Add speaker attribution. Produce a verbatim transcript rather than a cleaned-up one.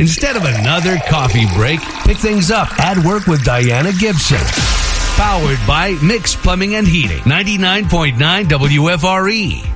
Speaker 1: Instead of another coffee break, pick things up at work with Diana Gibson. Powered by Mix Plumbing and Heating, ninety-nine point nine W F R E.